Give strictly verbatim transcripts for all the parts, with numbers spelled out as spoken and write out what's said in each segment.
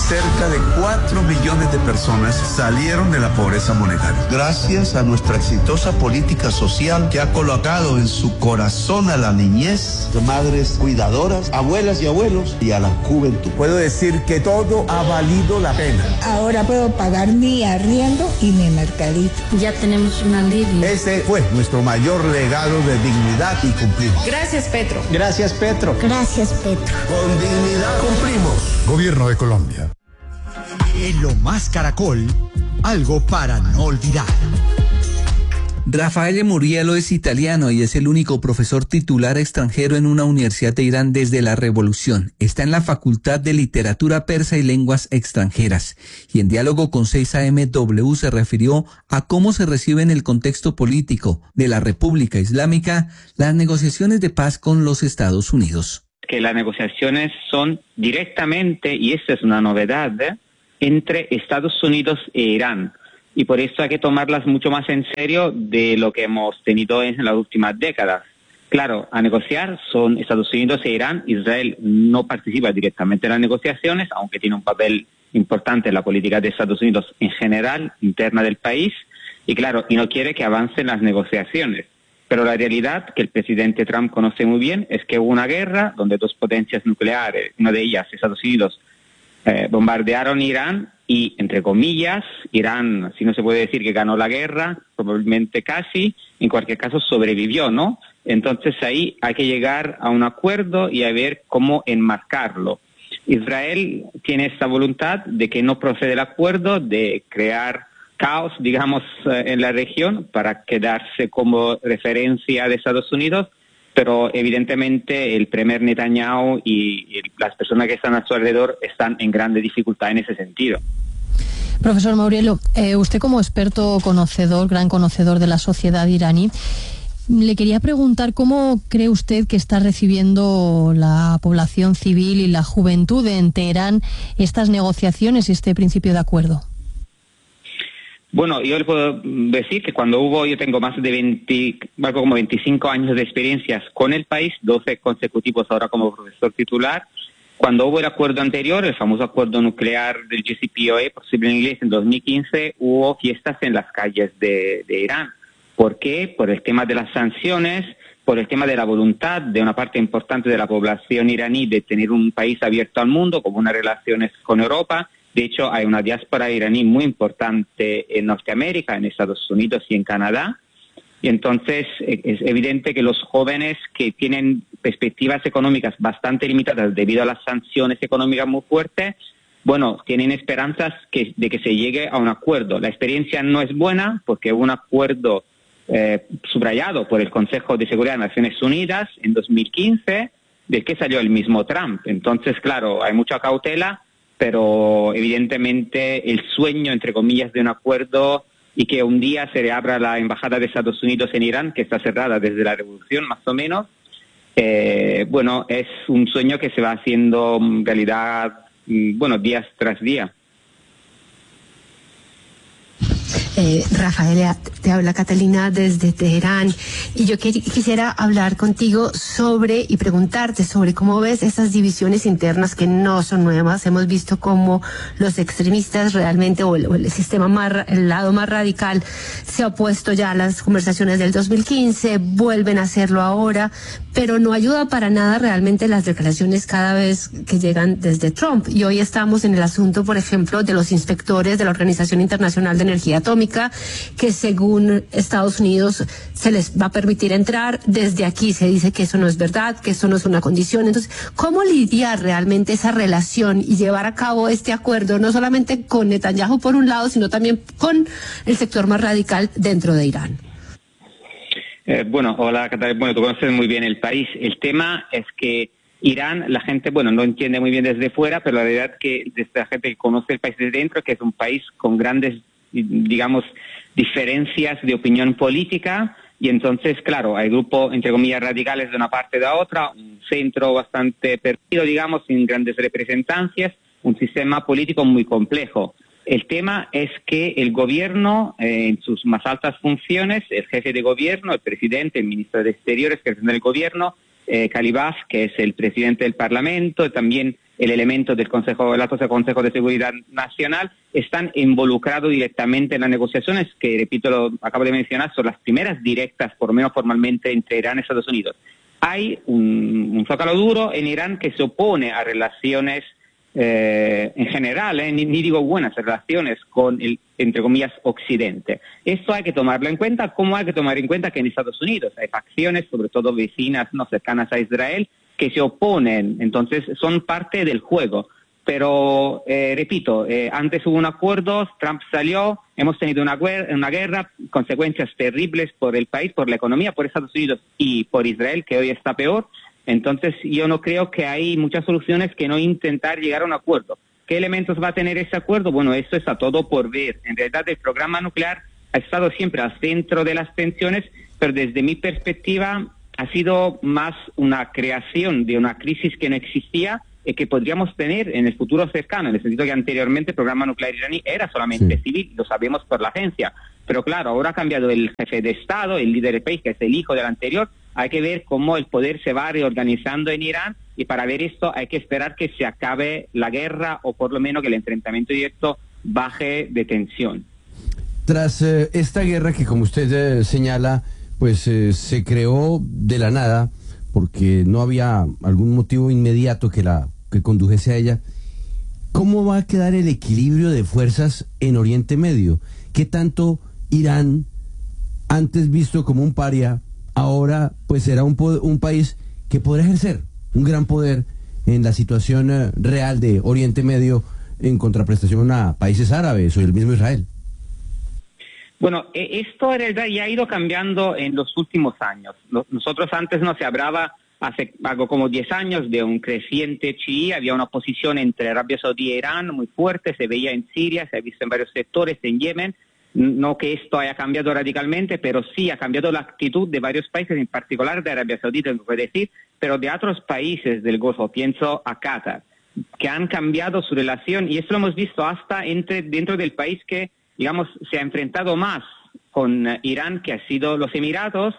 cerca de cuatro millones de personas salieron de la pobreza monetaria. Gracias a nuestra exitosa política social que ha colocado en su corazón a la niñez, de madres cuidadoras, abuelas y abuelos y a la juventud. Puedo decir que todo ha valido la pena. Ahora puedo pagar mi arriendo y mi mercadito. Ya tenemos un alivio. Ese fue nuestro mayor legado de dignidad y cumplimos. Gracias, Petro. Gracias, Petro. Gracias, Petro. Con dignidad cumplimos. Gobierno de Colombia. En Lo Más Caracol, algo para no olvidar. Raffaele Murielo es italiano y es el único profesor titular extranjero en una universidad de Irán desde la revolución. Está en la Facultad de Literatura Persa y Lenguas Extranjeras. Y en diálogo con seis A M W se refirió a cómo se recibe en el contexto político de la República Islámica las negociaciones de paz con los Estados Unidos. Que las negociaciones son directamente, y esta es una novedad, ¿eh? entre Estados Unidos e Irán. Y por eso hay que tomarlas mucho más en serio de lo que hemos tenido en las últimas décadas. Claro, a negociar son Estados Unidos e Irán. Israel no participa directamente en las negociaciones, aunque tiene un papel importante en la política de Estados Unidos en general, interna del país. Y claro, y no quiere que avancen las negociaciones. Pero la realidad, que el presidente Trump conoce muy bien, es que hubo una guerra donde dos potencias nucleares, una de ellas Estados Unidos, eh, bombardearon Irán. Y, entre comillas, Irán, si no se puede decir que ganó la guerra, probablemente casi, en cualquier caso sobrevivió, ¿no? Entonces ahí hay que llegar a un acuerdo y a ver cómo enmarcarlo. Israel tiene esta voluntad de que no procede el acuerdo, de crear caos, digamos, en la región para quedarse como referencia de Estados Unidos, pero evidentemente el premier Netanyahu y, y las personas que están a su alrededor están en grande dificultad en ese sentido. Profesor Murielo, eh, usted como experto conocedor, gran conocedor de la sociedad iraní, le quería preguntar cómo cree usted que está recibiendo la población civil y la juventud en Teherán estas negociaciones y este principio de acuerdo. Bueno, yo le puedo decir que cuando hubo, yo tengo más de veinte, algo como veinticinco años de experiencias con el país, doce consecutivos ahora como profesor titular. Cuando hubo el acuerdo anterior, el famoso acuerdo nuclear del J C P O A, posible en inglés, en dos mil quince, hubo fiestas en las calles de, de Irán. ¿Por qué? Por el tema de las sanciones, por el tema de la voluntad de una parte importante de la población iraní de tener un país abierto al mundo, con unas relaciones con Europa. De hecho, hay una diáspora iraní muy importante en Norteamérica, en Estados Unidos y en Canadá. Y entonces es evidente que los jóvenes que tienen perspectivas económicas bastante limitadas debido a las sanciones económicas muy fuertes, bueno, tienen esperanzas que, de que se llegue a un acuerdo. La experiencia no es buena porque hubo un acuerdo eh, subrayado por el Consejo de Seguridad de Naciones Unidas en dos mil quince, del que salió el mismo Trump. Entonces, claro, hay mucha cautela, pero evidentemente el sueño, entre comillas, de un acuerdo y que un día se reabra la embajada de Estados Unidos en Irán, que está cerrada desde la revolución más o menos, eh, bueno, es un sueño que se va haciendo realidad, bueno, días tras día. Eh, Rafaela, te habla Catalina desde Teherán y yo que, quisiera hablar contigo sobre y preguntarte sobre cómo ves esas divisiones internas que no son nuevas. Hemos visto cómo los extremistas realmente o el, o el sistema más, el lado más radical se ha opuesto ya a las conversaciones del dos mil quince, vuelven a hacerlo ahora, pero no ayuda para nada realmente las declaraciones cada vez que llegan desde Trump. Y hoy estamos en el asunto, por ejemplo, de los inspectores de la Organización Internacional de Energía Atómica, que según Estados Unidos se les va a permitir entrar. Desde aquí se dice que eso no es verdad, que eso no es una condición. Entonces, ¿cómo lidiar realmente esa relación y llevar a cabo este acuerdo, no solamente con Netanyahu por un lado, sino también con el sector más radical dentro de Irán? Eh, bueno, hola Catalina, bueno, tú conoces muy bien el país. El tema es que Irán, la gente, bueno, no entiende muy bien desde fuera, pero la verdad que desde la gente que conoce el país desde dentro, que es un país con grandes, digamos, diferencias de opinión política, y entonces, claro, hay grupos, entre comillas, radicales de una parte y de la otra, un centro bastante perdido, digamos, sin grandes representancias, un sistema político muy complejo. El tema es que el gobierno, eh, en sus más altas funciones, el jefe de gobierno, el presidente, el ministro de Exteriores, que es el gobierno, eh, Calibaf, que es el presidente del Parlamento, también el elemento del Consejo, el alto Consejo de Seguridad Nacional, están involucrados directamente en las negociaciones, que, repito, lo acabo de mencionar, son las primeras directas, por lo menos formalmente, entre Irán y Estados Unidos. Hay un, un zócalo duro en Irán que se opone a relaciones, eh, en general, eh, ni, ni digo buenas relaciones con el, entre comillas, Occidente. Esto hay que tomarlo en cuenta, como hay que tomar en cuenta que en Estados Unidos hay facciones, sobre todo vecinas, no cercanas a Israel, que se oponen, entonces son parte del juego. Pero, eh, repito, eh, antes hubo un acuerdo, Trump salió, hemos tenido una, guerra, una guerra, consecuencias terribles por el país, por la economía, por Estados Unidos y por Israel, que hoy está peor. Entonces, yo no creo que hay muchas soluciones que no intentar llegar a un acuerdo. ¿Qué elementos va a tener ese acuerdo? Bueno, esto está todo por ver. En realidad, el programa nuclear ha estado siempre al centro de las tensiones, pero desde mi perspectiva ha sido más una creación de una crisis que no existía y que podríamos tener en el futuro cercano, en el sentido que anteriormente el programa nuclear iraní era solamente sí. civil, lo sabemos por la agencia. Pero claro, ahora ha cambiado el jefe de Estado, el líder del país, que es el hijo del anterior. Hay que ver cómo el poder se va reorganizando en Irán, y para ver esto hay que esperar que se acabe la guerra, o por lo menos que el enfrentamiento directo baje de tensión. Tras eh, esta guerra que, como usted eh, señala, pues eh, se creó de la nada, porque no había algún motivo inmediato que la que condujese a ella, ¿cómo va a quedar el equilibrio de fuerzas en Oriente Medio? ¿Qué tanto Irán, antes visto como un paria, ahora pues será un, un país que podrá ejercer un gran poder en la situación uh, real de Oriente Medio, en contraprestación a países árabes o el mismo Israel? Bueno, esto en realidad ya ha ido cambiando en los últimos años. Nosotros antes no se hablaba, hace algo como diez años, de un creciente chií. Había una oposición entre Arabia Saudí e Irán muy fuerte, se veía en Siria, se ha visto en varios sectores, en Yemen. No que esto haya cambiado radicalmente, pero sí ha cambiado la actitud de varios países, en particular de Arabia Saudí, tengo que decir, pero de otros países del Golfo, pienso a Qatar, que han cambiado su relación, y eso lo hemos visto hasta entre, dentro del país que, digamos, se ha enfrentado más con Irán, que ha sido los Emiratos,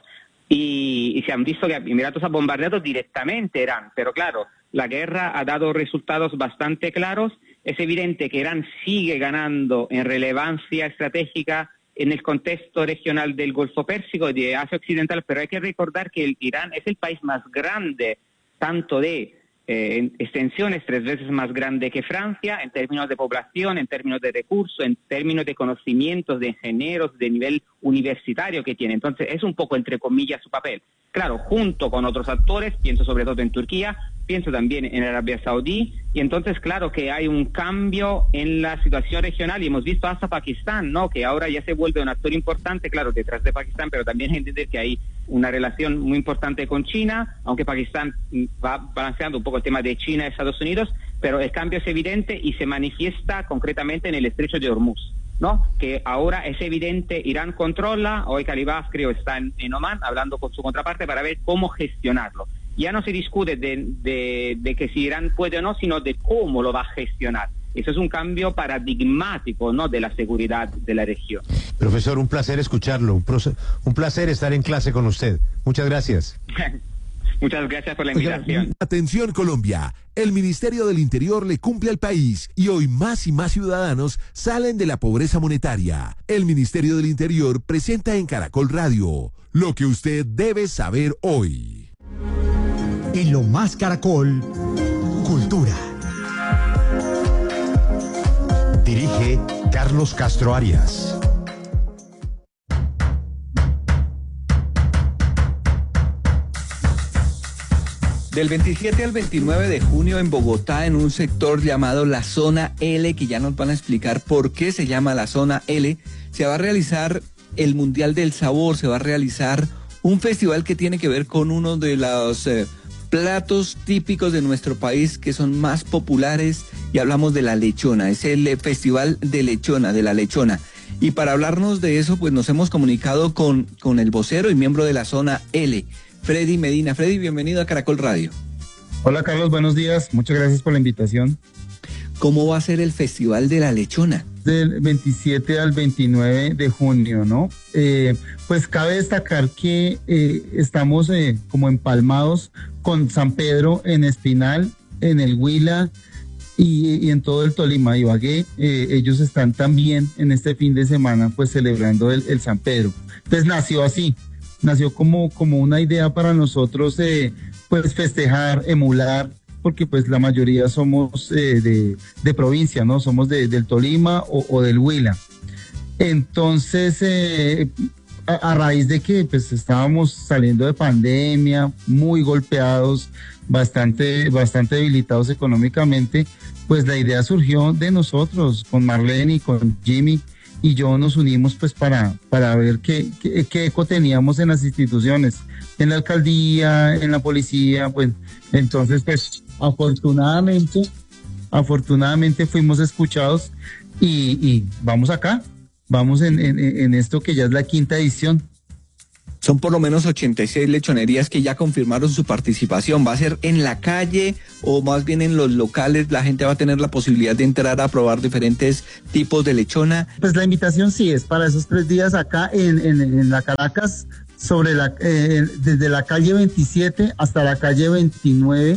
y, y se han visto que Emiratos ha bombardeado directamente Irán, pero claro, la guerra ha dado resultados bastante claros. Es evidente que Irán sigue ganando en relevancia estratégica en el contexto regional del Golfo Pérsico y de Asia Occidental, pero hay que recordar que el Irán es el país más grande, tanto de eh, extensiones, tres veces más grande que Francia, en términos de población, en términos de recursos, en términos de conocimientos de ingenieros de nivel universitario que tiene. Entonces, es un poco, entre comillas, su papel. Claro, junto con otros actores, pienso sobre todo en Turquía, pienso también en Arabia Saudí, y entonces claro que hay un cambio en la situación regional, y hemos visto hasta Pakistán, ¿no?, que ahora ya se vuelve un actor importante, claro, detrás de Pakistán, pero también hay que entender que hay una relación muy importante con China, aunque Pakistán va balanceando un poco el tema de China y Estados Unidos, pero el cambio es evidente y se manifiesta concretamente en el estrecho de Hormuz, ¿no?, que ahora es evidente, Irán controla, hoy Calibaf creo está en, en Omán hablando con su contraparte para ver cómo gestionarlo. Ya no se discute de, de, de que si Irán puede o no, sino de cómo lo va a gestionar. Eso es un cambio paradigmático, ¿no?, de la seguridad de la región. Profesor, un placer escucharlo, un, proce- un placer estar en clase con usted. Muchas gracias. Muchas gracias por la invitación. Atención Colombia, el Ministerio del Interior le cumple al país y hoy más y más ciudadanos salen de la pobreza monetaria. El Ministerio del Interior presenta en Caracol Radio lo que usted debe saber hoy. En Lo Más Caracol, Cultura. Dirige Carlos Castro Arias. Del veintisiete al veintinueve de junio en Bogotá, en un sector llamado la Zona L, que ya nos van a explicar por qué se llama la Zona L, se va a realizar el Mundial del Sabor, se va a realizar un festival que tiene que ver con uno de los eh, platos típicos de nuestro país que son más populares, y hablamos de la lechona, es el eh, Festival de Lechona, de la Lechona. Y para hablarnos de eso, pues nos hemos comunicado con, con el vocero y miembro de la Zona L, Freddy Medina. Freddy, bienvenido a Caracol Radio. Hola Carlos, buenos días, muchas gracias por la invitación. ¿Cómo va a ser el Festival de la Lechona? Del veintisiete al veintinueve de junio, ¿no? Eh, pues cabe destacar que eh, estamos eh, como empalmados con San Pedro en Espinal, en el Huila y, y en todo el Tolima, Ibagué. Eh, ellos están también en este fin de semana pues celebrando el, el San Pedro. Entonces nació así, nació como, como una idea para nosotros eh, pues festejar, emular, porque pues la mayoría somos eh, de, de provincia, ¿no? Somos de, del Tolima o, o del Huila. Entonces, eh, a, a raíz de que pues estábamos saliendo de pandemia, muy golpeados, bastante, bastante debilitados económicamente, pues la idea surgió de nosotros, con Marlene y con Jimmy, y yo nos unimos pues para, para ver qué, qué, qué eco teníamos en las instituciones, en la alcaldía, en la policía, pues entonces pues afortunadamente, afortunadamente fuimos escuchados y, y vamos acá, vamos en, en, en esto que ya es la quinta edición. Son por lo menos ochenta y seis lechonerías que ya confirmaron su participación. ¿Va a ser en la calle o más bien en los locales? ¿La gente va a tener la posibilidad de entrar a probar diferentes tipos de lechona? Pues la invitación sí es para esos tres días acá en, en, en la Caracas, sobre la, eh, desde la calle veintisiete hasta la calle veintinueve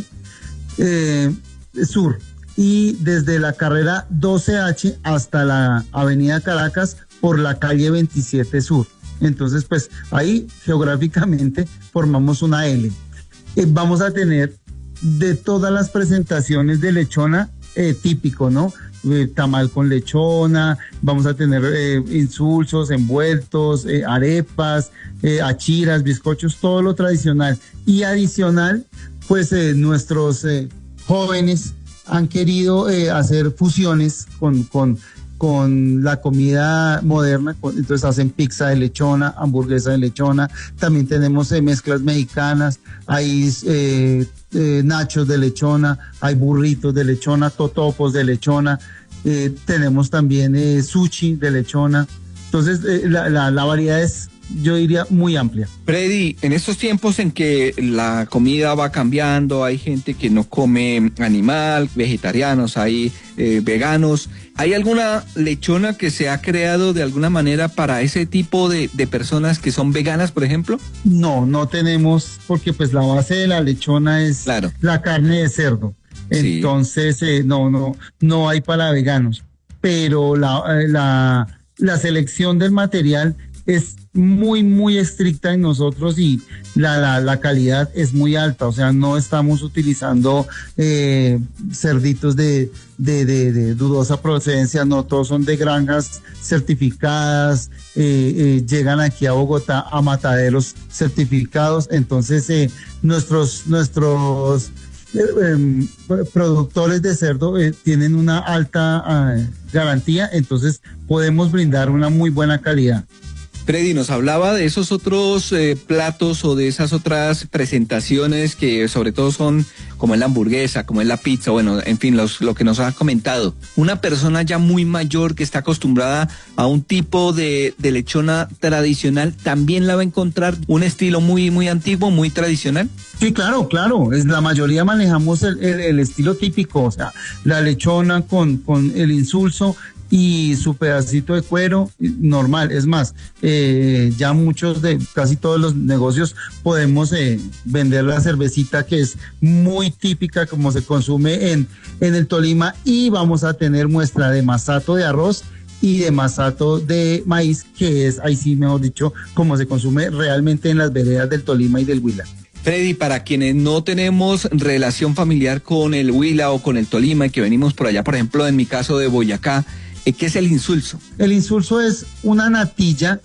eh, Sur, y desde la carrera doce H hasta la avenida Caracas por la calle veintisiete Sur. Entonces, pues ahí geográficamente formamos una L. Eh, vamos a tener de todas las presentaciones de lechona eh, típico, ¿no? Eh, tamal con lechona, vamos a tener eh, insulsos, envueltos, eh, arepas, eh, achiras, bizcochos, todo lo tradicional. Y adicional, pues eh, nuestros eh, jóvenes han querido eh, hacer fusiones con... con con la comida moderna, entonces hacen pizza de lechona, hamburguesa de lechona, también tenemos eh, mezclas mexicanas, hay eh, eh, nachos de lechona, hay burritos de lechona, totopos de lechona, eh, tenemos también eh, sushi de lechona, entonces eh, la, la, la variedad es, yo diría, muy amplia. Freddy, en estos tiempos en que la comida va cambiando, hay gente que no come animal, vegetarianos, hay eh, veganos, ¿hay alguna lechona que se ha creado de alguna manera para ese tipo de, de personas que son veganas, por ejemplo? No, no tenemos, porque pues la base de la lechona es claro. La carne de cerdo. Sí. Entonces, eh, no, no, no hay para veganos, pero la, la, la selección del material es muy, muy estricta en nosotros y la, la, la calidad es muy alta, o sea, no estamos utilizando eh, cerditos de, de, de, de dudosa procedencia, no, todos son de granjas certificadas, eh, eh, llegan aquí a Bogotá a mataderos certificados, entonces eh, nuestros, nuestros eh, eh, productores de cerdo eh, tienen una alta eh, garantía, entonces podemos brindar una muy buena calidad. Freddy, nos hablaba de esos otros eh, platos o de esas otras presentaciones que sobre todo son como es la hamburguesa, como es la pizza, bueno, en fin, los, lo que nos ha comentado. Una persona ya muy mayor que está acostumbrada a un tipo de, de lechona tradicional, ¿también la va a encontrar un estilo muy, muy antiguo, muy tradicional? Sí, claro, claro. Es, la mayoría manejamos el, el, el estilo típico, o sea, la lechona con, con el insulso y su pedacito de cuero normal. Es más, eh, ya muchos de casi todos los negocios podemos eh, vender la cervecita que es muy típica como se consume en, en el Tolima, y vamos a tener muestra de masato de arroz y de masato de maíz, que es, ahí sí mejor dicho, como se consume realmente en las veredas del Tolima y del Huila. Freddy, para quienes no tenemos relación familiar con el Huila o con el Tolima y que venimos por allá, por ejemplo, en mi caso de Boyacá, ¿qué es el insulso? El insulso es una natilla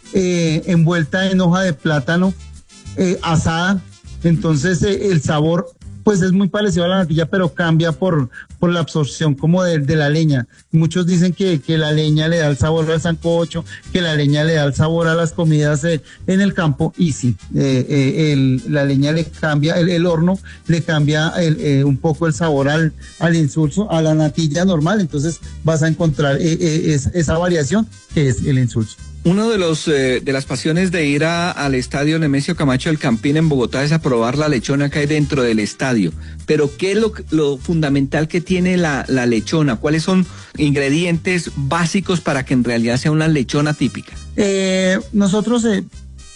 eh, envuelta en hoja de plátano eh, asada, entonces eh, el sabor pues es muy parecido a la natilla, pero cambia por, por la absorción como de, de la leña. Muchos dicen que, que la leña le da el sabor al sancocho, que la leña le da el sabor a las comidas eh, en el campo, y sí, eh, eh, el, la leña le cambia, el, el horno le cambia el, eh, un poco el sabor al, al insulso, a la natilla normal, entonces vas a encontrar eh, eh, es, esa variación que es el insulso. Uno de los eh, de las pasiones de ir a, al estadio Nemesio Camacho del Campín en Bogotá es a probar la lechona que hay dentro del estadio. Pero ¿qué es lo, lo fundamental que tiene la, la lechona? ¿Cuáles son ingredientes básicos para que en realidad sea una lechona típica? Eh, nosotros eh,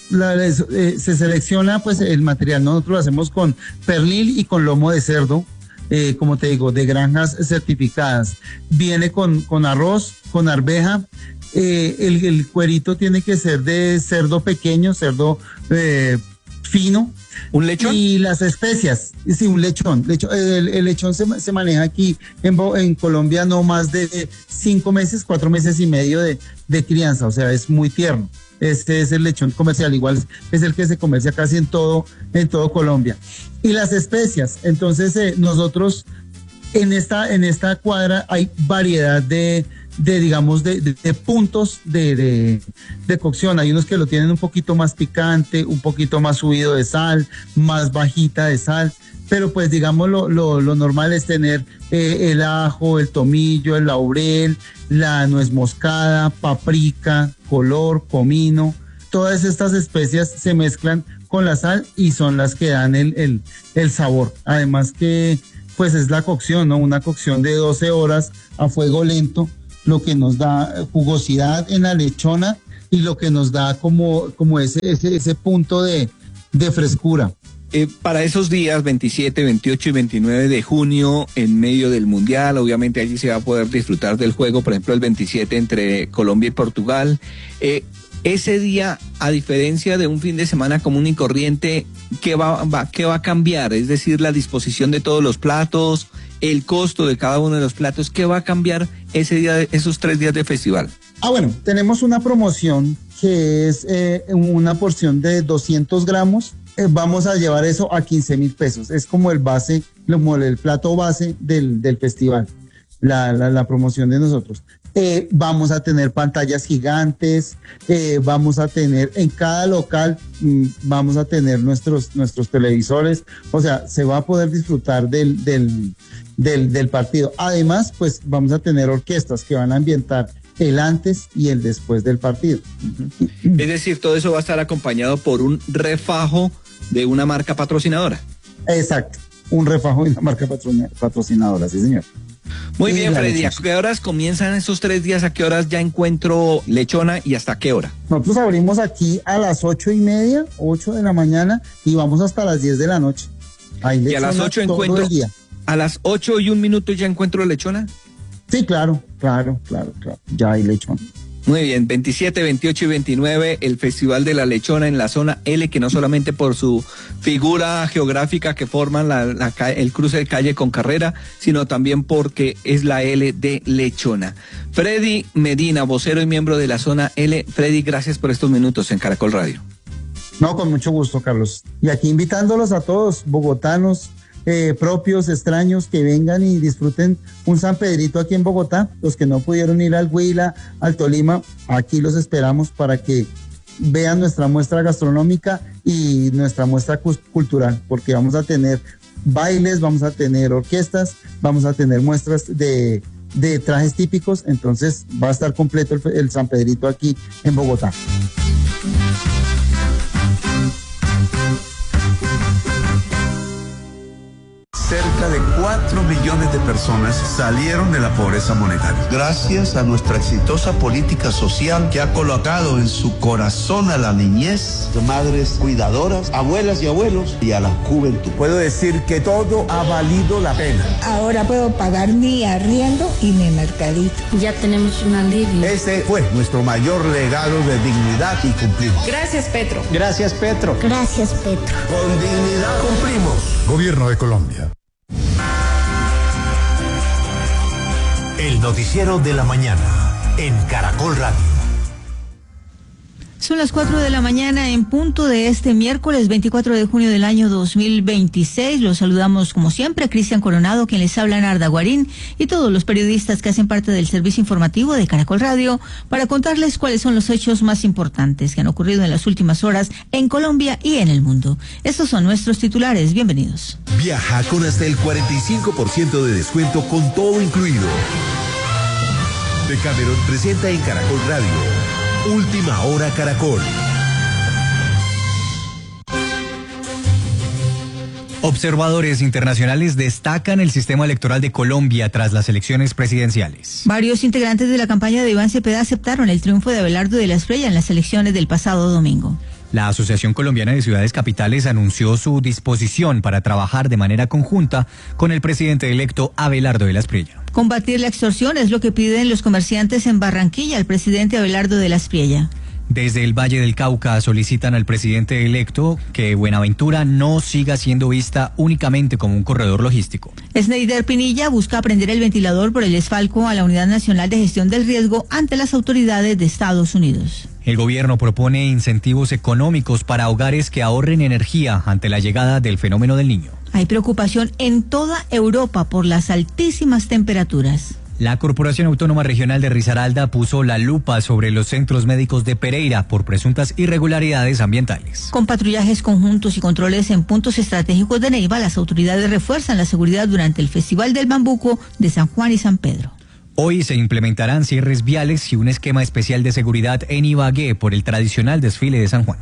la, eh, se selecciona pues el material, ¿no? Nosotros lo hacemos con pernil y con lomo de cerdo, eh, como te digo, de granjas certificadas. Viene con, con arroz, con arveja. Eh, el, el cuerito tiene que ser de cerdo pequeño, cerdo eh, fino. ¿Un lechón? Y las especias, sí, un lechón. lechón el, el lechón se, se maneja aquí en, en Colombia no más de cinco meses, cuatro meses y medio de, de crianza, o sea, es muy tierno. Este es el lechón comercial, igual es el que se comercia casi en todo, en todo Colombia. Y las especias, entonces eh, nosotros en esta, en esta cuadra hay variedad de, de digamos, de, de, de puntos de, de, de cocción. Hay unos que lo tienen un poquito más picante, un poquito más subido de sal, más bajita de sal, pero pues digamos lo, lo, lo normal es tener eh, el ajo, el tomillo, el laurel, la nuez moscada, paprika, color, comino. Todas estas especias se mezclan con la sal y son las que dan el, el, el sabor. Además que pues es la cocción, ¿no? Una cocción de doce horas a fuego lento, lo que nos da jugosidad en la lechona y lo que nos da como, como ese, ese, ese punto de, de frescura. Eh, para esos días, veintisiete, veintiocho y veintinueve de junio, en medio del Mundial, obviamente allí se va a poder disfrutar del juego, por ejemplo el veintisiete entre Colombia y Portugal. Eh, ese día, a diferencia de un fin de semana común y corriente, ¿qué va, va, qué va a cambiar? Es decir, la disposición de todos los platos, el costo de cada uno de los platos, ¿qué va a cambiar ese día, esos tres días de festival? Ah, bueno, tenemos una promoción que es eh, una porción de doscientos gramos. Eh, vamos a llevar eso a quince mil pesos. Es como el base, como el plato base del, del festival, la, la, la promoción de nosotros. Eh, vamos a tener pantallas gigantes, eh, vamos a tener en cada local, mmm, vamos a tener nuestros, nuestros televisores, o sea, se va a poder disfrutar del, del, del, del partido. Además, pues vamos a tener orquestas que van a ambientar el antes y el después del partido. Uh-huh. Es decir, todo eso va a estar acompañado por un refajo de una marca patrocinadora. Exacto, un refajo de una marca patrocinadora, sí señor. Muy bien, Freddy, ¿a qué horas comienzan esos tres días? ¿A qué horas ya encuentro lechona y hasta qué hora? Nosotros abrimos aquí a las ocho y media, ocho de la mañana y vamos hasta las diez de la noche. Hay y a las ocho encuentro, a las ocho y un minuto ya encuentro lechona. Sí, claro, claro, claro, claro, ya hay lechona. Muy bien, veintisiete, veintiocho y veintinueve, el Festival de la Lechona en la zona L, que no solamente por su figura geográfica que forman la, la, el cruce de calle con carrera, sino también porque es la L de Lechona. Freddy Medina, vocero y miembro de la zona L. Freddy, gracias por estos minutos en Caracol Radio. No, con mucho gusto, Carlos. Y aquí invitándolos a todos, bogotanos, Eh, propios, extraños, que vengan y disfruten un San Pedrito aquí en Bogotá. Los que no pudieron ir al Huila, al Tolima, aquí los esperamos para que vean nuestra muestra gastronómica y nuestra muestra cultural, porque vamos a tener bailes, vamos a tener orquestas, vamos a tener muestras de, de trajes típicos, entonces va a estar completo el, el San Pedrito aquí en Bogotá. Cerca de cuatro millones de personas salieron de la pobreza monetaria. Gracias a nuestra exitosa política social que ha colocado en su corazón a la niñez, madres cuidadoras, abuelas y abuelos y a la juventud. Puedo decir que todo ha valido la pena. Ahora puedo pagar mi arriendo y mi mercadito. Ya tenemos un alivio. Ese fue nuestro mayor legado de dignidad y cumplimos. Gracias, Petro. Gracias, Petro. Gracias, Petro. Con dignidad cumplimos. Gobierno de Colombia. El noticiero de la mañana en Caracol Radio. Son las cuatro de la mañana en punto de este miércoles veinticuatro de junio del año dos mil veintiséis. Los saludamos como siempre, Cristian Coronado, quien les habla, Narda Guarín, y todos los periodistas que hacen parte del servicio informativo de Caracol Radio para contarles cuáles son los hechos más importantes que han ocurrido en las últimas horas en Colombia y en el mundo. Estos son nuestros titulares. Bienvenidos. Viaja con hasta el cuarenta y cinco por ciento de descuento con todo incluido. Decameron presenta en Caracol Radio Última Hora Caracol. Observadores internacionales destacan el sistema electoral de Colombia tras las elecciones presidenciales. Varios integrantes de la campaña de Iván Cepeda aceptaron el triunfo de Abelardo de la Espriella en las elecciones del pasado domingo. La Asociación Colombiana de Ciudades Capitales anunció su disposición para trabajar de manera conjunta con el presidente electo Abelardo de la Espriella. Combatir la extorsión es lo que piden los comerciantes en Barranquilla al presidente Abelardo de la Espriella. Desde el Valle del Cauca solicitan al presidente electo que Buenaventura no siga siendo vista únicamente como un corredor logístico. Sneider Pinilla busca prender el ventilador por el desfalco a la Unidad Nacional de Gestión del Riesgo ante las autoridades de Estados Unidos. El gobierno propone incentivos económicos para hogares que ahorren energía ante la llegada del fenómeno del Niño. Hay preocupación en toda Europa por las altísimas temperaturas. La Corporación Autónoma Regional de Risaralda puso la lupa sobre los centros médicos de Pereira por presuntas irregularidades ambientales. Con patrullajes conjuntos y controles en puntos estratégicos de Neiva, las autoridades refuerzan la seguridad durante el Festival del Bambuco de San Juan y San Pedro. Hoy se implementarán cierres viales y un esquema especial de seguridad en Ibagué por el tradicional desfile de San Juan.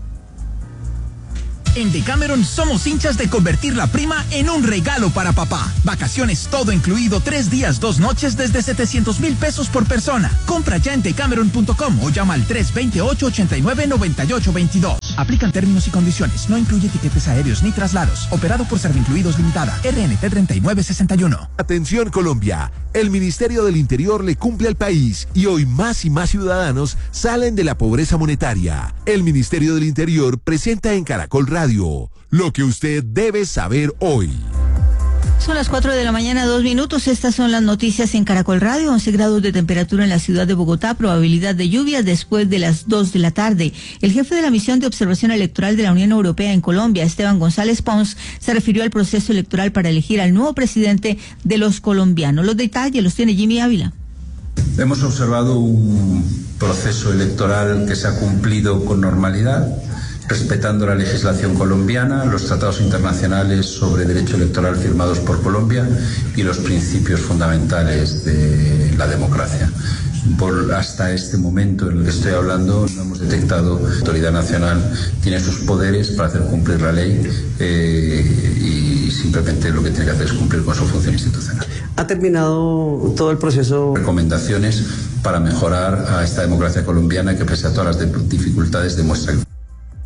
En Decameron somos hinchas de convertir la prima en un regalo para papá. Vacaciones todo incluido, tres días, dos noches desde setecientos mil pesos por persona. Compra ya en decameron punto com o llama al tres dos ocho, ocho nueve, nueve ocho dos dos. Aplican términos y condiciones. No incluye tiquetes aéreos ni traslados. Operado por Servincluidos Limitada. R N T treinta y nueve sesenta y uno. Atención Colombia. El Ministerio del Interior le cumple al país y hoy más y más ciudadanos salen de la pobreza monetaria. El Ministerio del Interior presenta en Caracol Radio lo que usted debe saber hoy. Son las cuatro de la mañana, dos minutos. Estas son las noticias en Caracol Radio. once grados de temperatura en la ciudad de Bogotá. Probabilidad de lluvias después de las dos de la tarde. El jefe de la misión de observación electoral de la Unión Europea en Colombia, Esteban González Pons, se refirió al proceso electoral para elegir al nuevo presidente de los colombianos. Los detalles los tiene Jimmy Ávila. Hemos observado un proceso electoral que se ha cumplido con normalidad, respetando la legislación colombiana, los tratados internacionales sobre derecho electoral firmados por Colombia y los principios fundamentales de la democracia. Por hasta este momento en el que estoy hablando no hemos detectado que la autoridad nacional tiene sus poderes para hacer cumplir la ley eh, y simplemente lo que tiene que hacer es cumplir con su función institucional. ¿Ha terminado todo el proceso? Recomendaciones para mejorar a esta democracia colombiana que pese a todas las dificultades demuestra que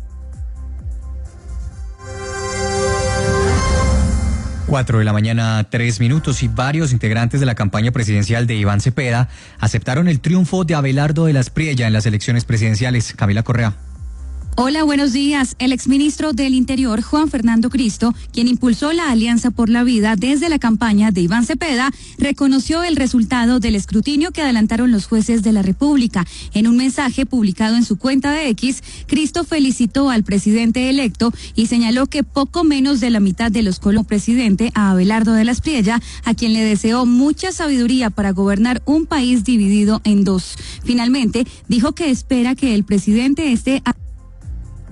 Cuatro de la mañana, tres minutos, y varios integrantes de la campaña presidencial de Iván Cepeda aceptaron el triunfo de Abelardo de la Espriella en las elecciones presidenciales. Camila Correa. Hola, buenos días. El exministro del Interior, Juan Fernando Cristo, quien impulsó la Alianza por la Vida desde la campaña de Iván Cepeda, reconoció el resultado del escrutinio que adelantaron los jueces de la República. En un mensaje publicado en su cuenta de X, Cristo felicitó al presidente electo y señaló que poco menos de la mitad de los colombianos presidente a Abelardo de la Espriella, a quien le deseó mucha sabiduría para gobernar un país dividido en dos. Finalmente, dijo que espera que el presidente esté a